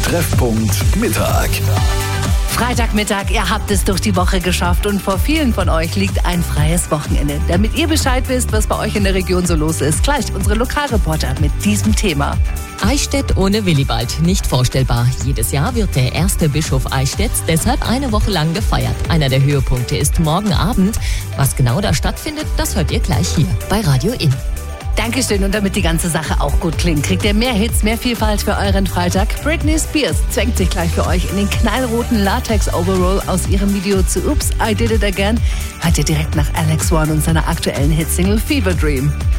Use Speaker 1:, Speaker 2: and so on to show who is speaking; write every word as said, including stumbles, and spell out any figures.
Speaker 1: Treffpunkt Mittag.
Speaker 2: Freitagmittag, ihr habt es durch die Woche geschafft und vor vielen von euch liegt ein freies Wochenende. Damit ihr Bescheid wisst, was bei euch in der Region so los ist, gleich unsere Lokalreporter mit diesem Thema.
Speaker 3: Eichstätt ohne Willibald, nicht vorstellbar. Jedes Jahr wird der erste Bischof Eichstätts deshalb eine Woche lang gefeiert. Einer der Höhepunkte ist morgen Abend. Was genau da stattfindet, das hört ihr gleich hier bei Radio In.
Speaker 2: Dankeschön, und damit die ganze Sache auch gut klingt, kriegt ihr mehr Hits, mehr Vielfalt für euren Freitag. Britney Spears zwängt sich gleich für euch in den knallroten Latex-Overall aus ihrem Video zu Oops, I Did It Again. Hört ihr direkt nach Alex One und seiner aktuellen Hitsingle Fever Dream.